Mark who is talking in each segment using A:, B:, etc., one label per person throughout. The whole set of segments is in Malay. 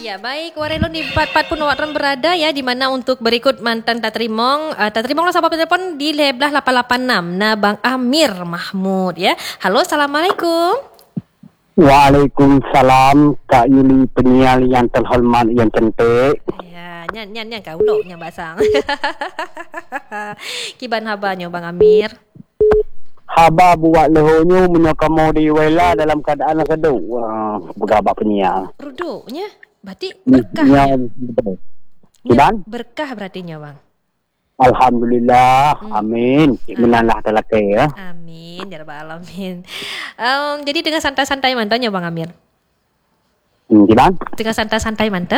A: Ya, baik. Warelo di part pun orang berada ya, di mana untuk berikut mantan Tatrimong. Tatrimong lah sahabat telepon di Leblah 886. Nah, Bang Amir Mahmud ya. Halo, Assalamualaikum.
B: Waalaikumsalam Kak Yuli penyiar yang terhormat yang cantik.
A: Ya, nyan kau lo nya basang. Kiban habanyo Bang Amir.
B: Haba buat lehonyo menyokamo di wela dalam keadaan seduh. Begabak penyiar.
A: Ruduknya berarti berkah.
B: Ya,
A: Ya, berkah berartinya Bang.
B: Alhamdulillah, amin. Menanlah telake ya.
A: Amin, ya rabbal alamin. Jadi dengan santai-santai mantannya Bang Amir.
B: Gimana?
A: Tengah santai-santai mantan?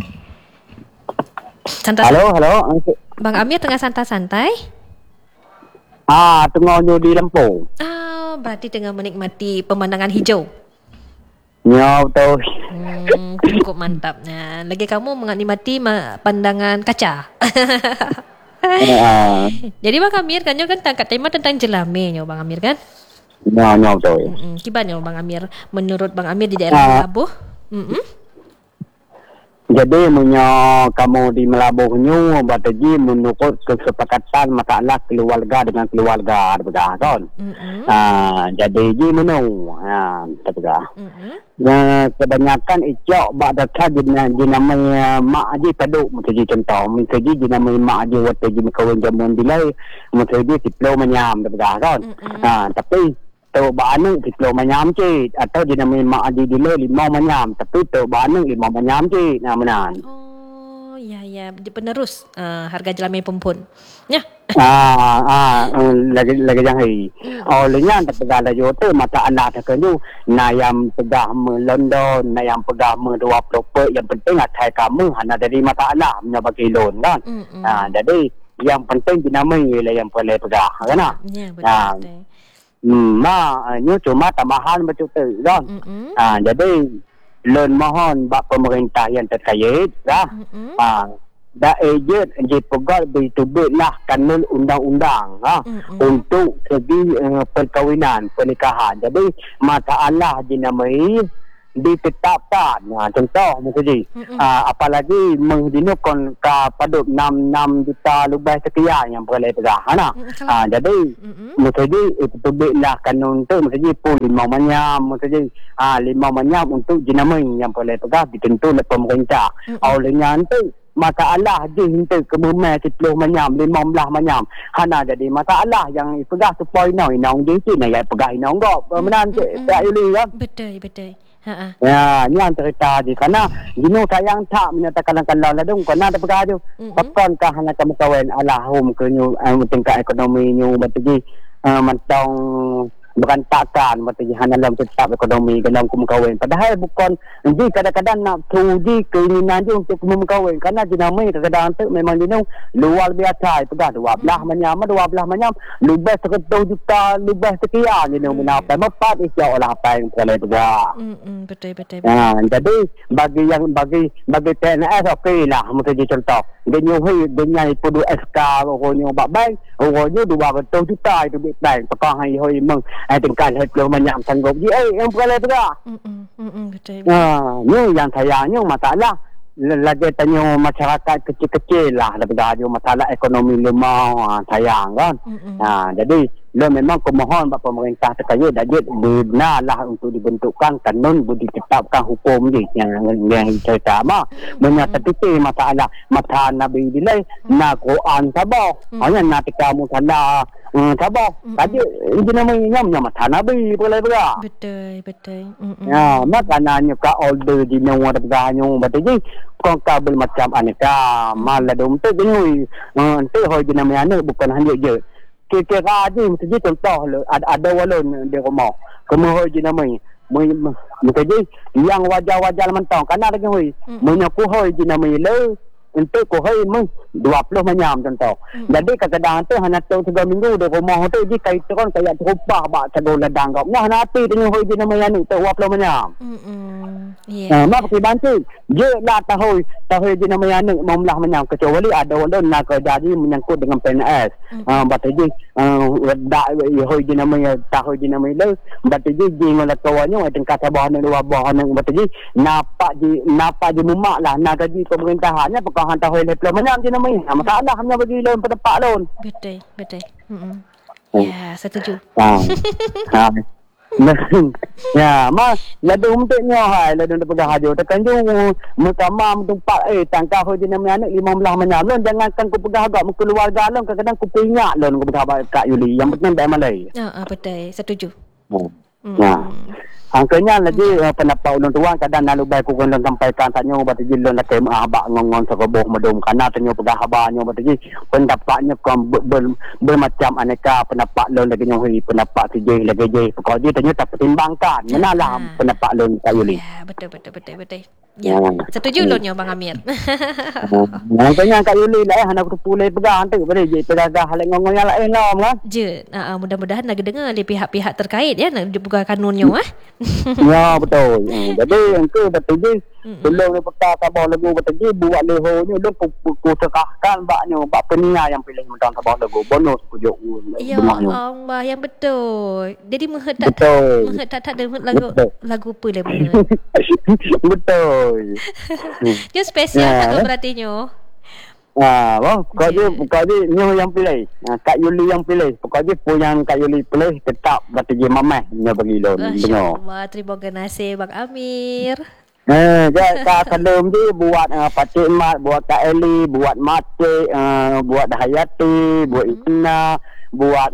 B: Halo.
A: Bang Amir tengah santai-santai?
B: Tengahnya di Lampung.
A: Berarti tengah menikmati pemandangan hijau.
B: Ya, betul.
A: Cukup mantapnya. Lagi kamu menikmati pandangan kaca. Jadi Bang Amir kan tangkat tema tentang jelame nyo Bang Amir kan?
B: Ya, betul.
A: Gimana Bang Amir? Menurut Bang Amir di daerah Melabuh?
B: Jadi kamu di Melabuhnya bataji menurut kesepakatan masalah keluarga dengan keluarga betul kan? Jadi ji menung betul. Kebanyakan icok bakal dinamai mak aji kaduk mesti contoh mesti dinamai mak aji waktu ji kawin jaman dilai mesti diplo menyam betul kan? Tapi tu baanu diplo menyam cik atau dinamai mak aji dilai limau menyam tapi tu baanu limau menyam cik menan.
A: Ya penerus harga jelame pumpun. Ya.
B: Lagi jangan. Olehnya terpegala jo tu mata anak tak kenyu nayam pegah London, nayam pegah dua proper yang penting atai kamu hana dari mata anak menyabak kilon kan. Jadi yang penting dinamai ialah yang boleh pegah kan.
A: Ya betul.
B: Nyo cuma tambahan betul tu kan. Jadi len mohon bak pemerintah yang terkait dah. Da ejen je pegal bertubik lah kanun undang-undang untuk segi perkahwinan pernikahan. Jadi masalah dinamai ditetapkan. Contoh mungkin apalagi menghinukkan padut 6 juta lebih sekian yang boleh pegah. Jadi mungkin tubiklah kanun tu mungkin pun 5 manyam mungkin 5 manyam untuk dinamai yang boleh pegah ditentu oleh pemerintah. Olehnya tu masalah je hinta kebumai 10 manyam 15 manyam hana jadi masalah yang pegah supaya inang je cik nak pegah inang kau menan cik tak Yuli kan
A: betul
B: ya ni yang cerita je kerana gino sayang tak menyatakan kalau ladung kena ada pegah tu pakon kah hana kamu kawan alahum ke tingkat ekonomi nyu batigi mantong berantakan berarti hanya dalam tetap ekonomi dalam kumkawin padahal bukan ji kadang-kadang nak teruji keinginan dia untuk kumkawin kerana dinamai kadang-kadang tu memang dia luar biasa pegah 12 manyam lebih 100 juta lebih sekian dia menapa mepat insya-Allah apa yang boleh pegah
A: betul
B: jadi bagi TNS okeylah mesti contoh dia nyuhi dengan itu SK orangnya baik orangnya 200 juta itu baik pekah hai meng tingkat help menyam sanggup je yang boleh pegah
A: betul
B: ni yang sayangnya masalah lagi tanya masyarakat kecil-kecil lah daripada masalah ekonomi lemah sayang kan jadi memang kumohon bak pemerintah terkait dajit benarlah untuk dibentukkan kanun ditetapkan hukum je yang cerita menyatakan masalah mata Nabi dilai na Quran sabah hanya nak kamu sana sabah tadi ini namanya mata Nabi boleh betul makanannya ka order di nyawa dapatnya betul kau kabel macam aneka maladum tu gini tu hoi namanya bukan hanya je kira je mesti contoh ada walon di rumah kemudian je namanya mesti yang wajar-wajar mentang kerana lagi hoi menyaku hoi je namanya le untuk ko hoi 20 manyam contoh. Jadi kadang-kadang tu hana tu 3 minggu di rumah tu je kai teron kayak terupah bak cagol ladang kau. Nah hati tengok hoi je nama yang ni tu 20 manyam. Mak pakai bantu. Je lah tahu je nama yang ni memlah manyam kecuali ada orang nak jadi menyangkut dengan PNS. Batu je dak hoi je nama tahu je nama lu. Batu je ngala kawannya ada kata bahan dua bahan batu je napa je mumak lah nak gaji pemerintahannya pekahan tahu le manyam je nama masalah hanya bagi loan pendapat loan.
A: Betul. Ya, setuju.
B: Ya, mas ladu untuknya hai ladu pegang hajo tekan ju mukamam tempat tangkah ho jenis anak 15 manyam lon jangankan ku pegang agak keluarga lon kadang-kadang ku pingat lon ku pegang Kak Yuli yang penting dak malai.
A: Betul, setuju.
B: Nah, angkanya lagi pendapat ulun tuan kadang nak lubai ku kena sampaikan tanya batu jilon nak abak ngongon seroboh medum kana tanya pegang habanyo batu ji pendapatnya kom bermacam aneka pendapat lon lagi nyohi pendapat CJ lagi je pokok dia tanya tak pertimbangkan menalah pendapat lon Kak Yuli.
A: Ya, betul. Ya, setuju lonyo Bang Amir.
B: Angkanya Kak Yuli lah hana ku pulai pegang tu pada je pegang hal ngongon yang lain lah kan.
A: Je, mudah-mudahan nak dengar dari pihak-pihak terkait ya nak dibuka kanunnya
B: Ya betul. Jadi engkau betul je belum ni peka Sabah lagu betul je buat leho ni lu ku serahkan baknya bak penia yang pilih mentang Sabah lagu bonus pujuk
A: ya Allah yang betul. Jadi menghet tak ada lagu apa lah
B: betul.
A: Dia spesial tak berarti nyo.
B: Kau je nyo yang pilih. Kak Yuli yang pilih. Kau je pun yang Kak Yuli pilih tetap batu je mamah nyo bagi lo.
A: Masya-Allah, terima kasih Bang Amir.
B: Kak Salum je buat Pakcik Mat, buat Kak Eli, buat Mate, buat Hayati, buat Ina, buat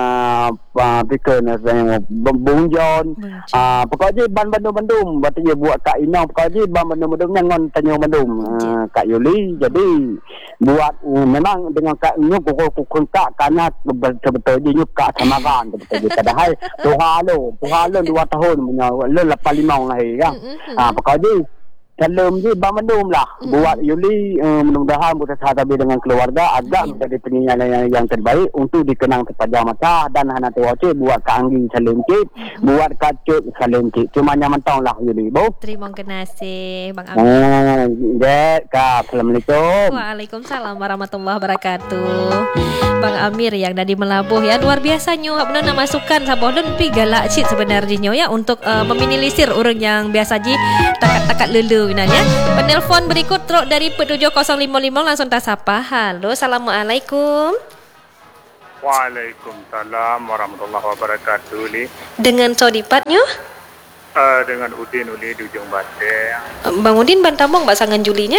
B: Bung John. Pokoknya ban bandum batu je buat Kak Ina, pokoknya ban bandum ngon tanya bandum Kak Yuli. Jadi buat memang dengan Kak Ina ku kak karena betul-betul je nyuka samaran betul je padahal Tuhan lo 2 tahun punya lo 85 lahir kan. Pokoknya Salam je Bang Mendum lah buat Yuli mudah-mudahan bersama dengan keluarga agak menjadi penyanyi yang terbaik untuk dikenang sepanjang masa dan hana tuace buat Kak Anggi salam cik buat Kak Cik salam cik cuma nyamantang lah Yuli bo.
A: Terima kasih Bang Amir.
B: Kak Assalamualaikum.
A: Waalaikumsalam warahmatullahi wabarakatuh. Bang Amir yang dari Melabuh ya luar biasanya benar nak masukkan Sabah dan pi galak cik sebenarnya ya untuk meminimalisir orang yang biasa je takat-takat lelu ya. Penelpon berikut truk dari 7055 langsung tak sapa. Halo, assalamualaikum.
C: Waalaikumsalam warahmatullahi wabarakatuh.
A: Dengan sodipatnya?
C: Dengan Udin Uli di ujung Bate.
A: Bang Udin Bantamong Mbak Sangan Julinya?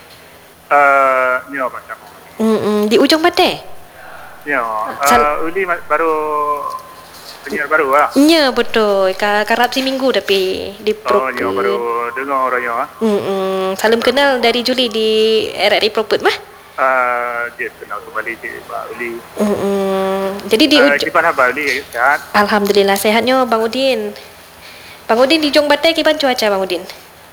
C: Ya Bantamong.
A: Di ujung Bate?
C: Ya, Uli baru penyiar baru lah.
A: Ya betul. Karap seminggu tapi di Proput.
C: Ya baru dengar orang ya.
A: Salam kenal dari Juli di RRI Proput mah.
C: Dia kenal kembali di Pak Uli.
A: Jadi di
C: gimana Pak Uli sehat?
A: Alhamdulillah sehatnya Bang Udin. Bang Udin di Jong Batai gimana cuaca Bang Udin?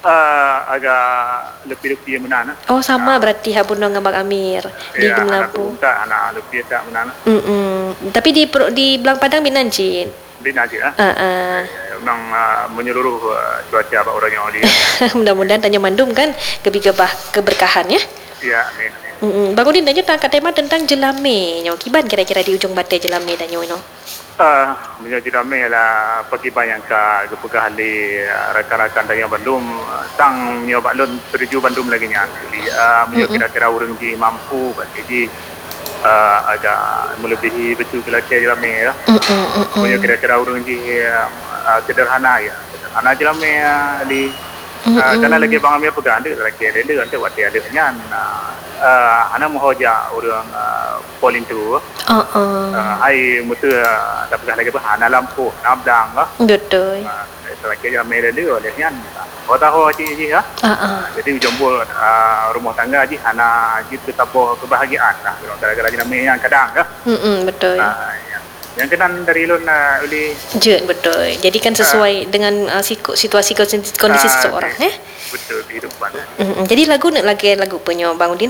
C: Agak lebih menana.
A: Oh sama berarti habun dengan Bang Amir di Melabuh.
C: Anak lebih tak menana.
A: Tapi di Belang Padang Binanjin.
C: Binanjin memang menyeluruh cuaca apa orang yang oli.
A: Mudah-mudahan tanya mandum kan keberkahan ya.
C: Ya amin.
A: Bang Udin tanya angkat tema tentang jelame. Kiban kira-kira di ujung Batai jelame tanya no.
C: Menjadi ramai lah pergi banyak ke pegah ahli rakan-rakan dari Bandung tang nyoba lon terju Bandung lagi nya jadi kira-kira orang ji mampu jadi agak melebihi betul kelakar ramai lah kira-kira orang ji sederhana ya sederhana je ramai di karena lagi Bang Amir pegang ada lagi ada nanti waktu ada nyan anak menghoja orang polin tu ai mutu tak pegang lagi anak lampu nabdang lah
A: betul
C: lagi ramai ada oleh nyan kota ho ji ha jadi jomblo rumah tangga ji anak ji tetap kebahagiaan lah gara-gara ramai yang kadang lah
A: betul
C: yang kenan dari lun Uli.
A: Betul. Jadi kan sesuai dengan situasi kondisi seseorang
C: Betul kehidupan.
A: Jadi lagu nak lagu penyo Bang Udin?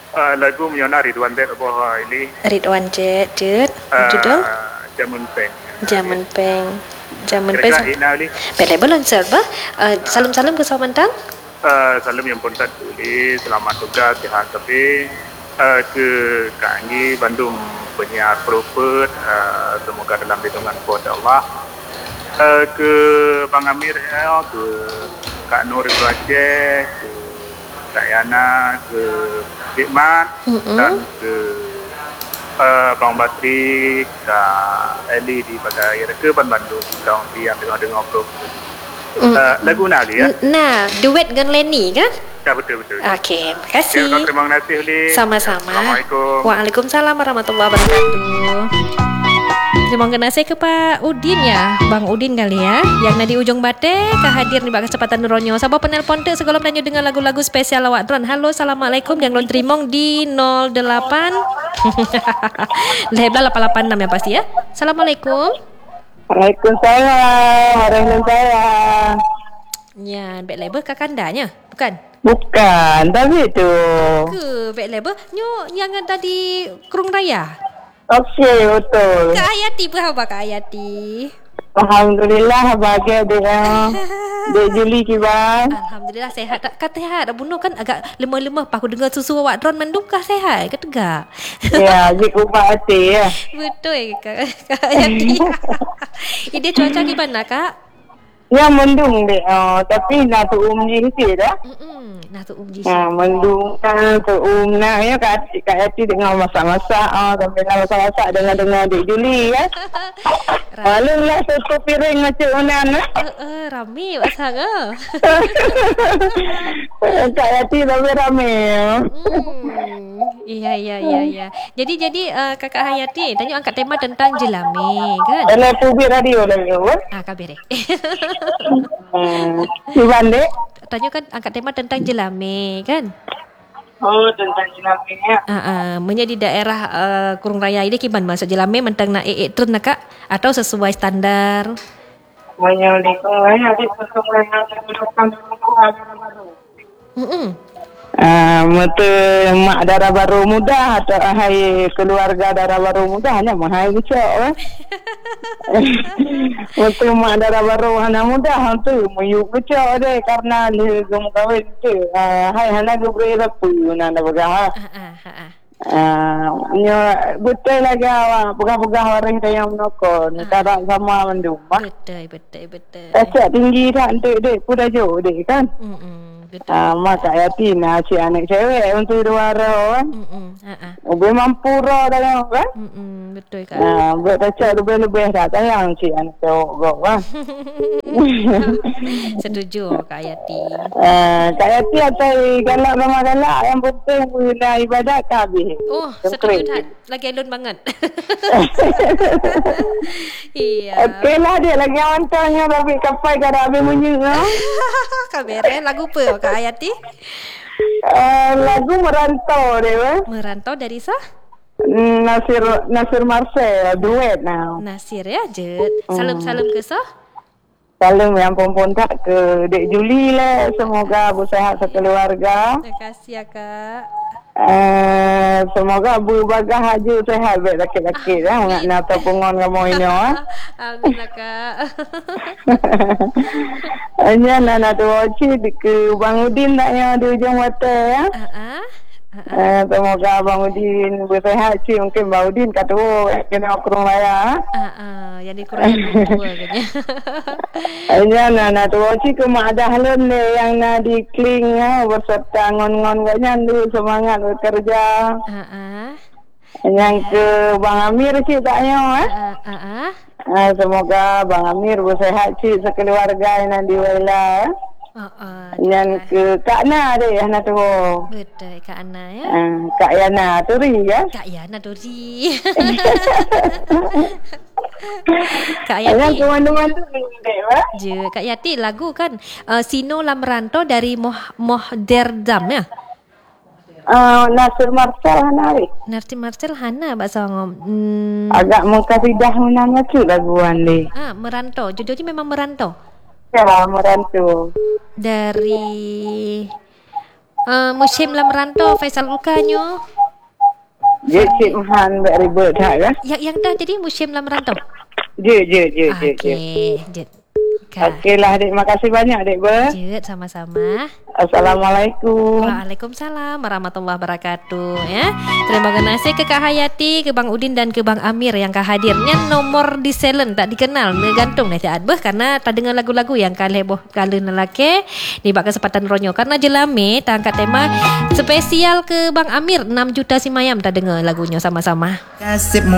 C: Lagu Miona Ridwan Dek apa ini?
A: Ridwan Jet. Judul?
C: Jamun Peng.
A: Jamun Peng.
C: Kira-kira Ina ni?
A: Bele belum serba. Salam-salam ke Somantang.
C: Salam yang pun tak tulis. Selamat tugas, sihat tapi ke Kak Bandung penyiar propert. Semoga dalam lindungan kuasa Allah. Ke Bang Amir, ke Kak Nur Aceh, ke Kak Yana, ke Hikmat dan ke Bang Basri, Kak Eli di Bagai ke Bandung, kawan yang dengar propert. Lagu Nali ya?
A: Nah, duet dengan Lenny kan?
C: Ya, betul.
A: Okey, terima kasih.
C: Ya, terima kasih, Uli.
A: Sama-sama.
C: Assalamualaikum.
A: Waalaikumsalam warahmatullahi wabarakatuh. Terima kasih ke Pak Udin ya, Bang Udin kali ya, yang di ujung bate kehadir di kesempatan Ronyo. Sabah penelpon te segala penyanyi dengan lagu-lagu spesial awak drone. Halo, assalamualaikum. Yang lon terimong di 08 Lebla 886 ya pasti ya. Assalamualaikum.
D: Waalaikumsalam. Waalaikumsalam.
A: Ya, back label kakandanya, bukan?
D: Bukan, tapi tu.
A: Ke back label nyo yang ada di Kurung Raya.
D: Okey, betul.
A: Kak Hayati berapa Kak Hayati?
D: Alhamdulillah bahagia dia. Dek Juli kibar.
A: Alhamdulillah sehat. Kata sehat. Bunuh kan agak lemah-lemah. Aku dengar susu awak drone mendung kah sehat ke tegak?
D: Ya, jik ubah hati ya.
A: Betul Kak Hayati. Ide cuaca gimana Kak?
D: Ya mendung dek. Tapi nak tu je sikit dah.
A: Nah tu umji.
D: Mendung tu nak ya Kak Hati dengan masak-masak. Sampai nak masak-masak dengan Dek Juli ya. Lalu lah satu piring macam mana?
A: Rame pasang
D: Kak Hati lebih ramai.
A: Iya. Jadi Kakak Hayati tanya angkat tema tentang jelame kan?
D: Dalam publik radio lagi kan?
A: Kabir.
D: Iban dek.
A: Tanya kan angkat tema tentang jelame kan?
D: Oh, tentang jelame ya.
A: Menjadi daerah Kurung Raya ini kiban masuk jelame mentang nak trend nak Kak atau sesuai standar?
D: Banyak di Kurung Raya di sesuai dengan mata mak darah baru muda atau hai keluarga darah baru muda hanya mahai bicak kan. Mata mak darah baru hanya muda tu muyuk bicak deh karena le gem kawin tu. Hai hanya gebre lapu nanda bagah. Nyo betul lagi awak pegah-pegah orang yang menokon tak sama mendung.
A: Betul.
D: Asal tinggi tak dek pun jauh dek kan. Mak Kak Yati nak cik anak cewek untuk dua orang kan. Lebih mampu roh dah kan.
A: Betul Kak.
D: Buat tak lebih-lebih dah tayang cik anak cewek kan.
A: Setuju Kak Yati.
D: Kak Yati atai galak memang galak yang penting guna ibadat habis.
A: Oh, setuju tak? Lagi alun banget. Iya.
D: Okey lah dia lagi awantanya tapi kapai kada habis munyi kan.
A: Kabere lagu apa Kak Hayati?
D: Lagu merantau dia.
A: Merantau dari sah?
D: Nasir Marcel duet now.
A: Nasir ya Jet. Salam-salam ke sah?
D: Salam yang pompon tak ke Dek Juli lah. Semoga bersehat sekeluarga.
A: Terima kasih ya Kak.
D: Semoga Abu Bagah haji sehat baik laki-laki dah nak tapungan kamu ini
A: alhamdulillah Kak.
D: Hanya nak tu wajib ke Bang Udin tak yang di ujung mata ya. Semoga Bang Udin bersehat sih. Mungkin Bang Udin kata kena Kurung Raya.
A: Yang di Kurung Raya kayaknya.
D: Hanya nak tu wajib ke mak dah halun yang nak di kling berserta ngon-ngon kayaknya tu semangat bekerja. Yang ke Bang Amir sih tak yang semoga Bang Amir bersehat sih sekeluarga yang di Wela. Yang ke Kak Na deh anak tu.
A: Betul Kak Ana ya.
D: Kak Yana Turi ya.
A: Kak Yana Turi. Kak Yati.
D: Yang ke mana-mana
A: je Kak Yati lagu kan Sino Lam Merantau dari Mohderdam ya.
D: Nasir Marcel Hanari.
A: Nasir Marcel Hana bahasa
D: agak mengkasidah menanya tu laguan ni.
A: Merantau. Judulnya memang Merantau.
D: Ya, merantau.
A: Dari musim lam rantau Faisal Ulkanyo.
D: Je cik Mahan buat ribet tak kan?
A: Yang dah jadi musim lam rantau.
D: Je.
A: Okey, je.
D: Okeylah adik, makasih banyak adik ber.
A: Je, sama-sama.
D: Assalamualaikum.
A: Waalaikumsalam warahmatullahi wabarakatuh ya. Terima kasih ke Kak Hayati, ke Bang Udin dan ke Bang Amir yang hadirnya nomor di silent tak dikenal gantung nih saat karena tak dengar lagu-lagu yang kaleboh kali nelake di bak kesempatan ronyo karena jelame tak angkat tema spesial ke Bang Amir 6 juta si mayam tak dengar lagunya sama-sama.
E: Kasih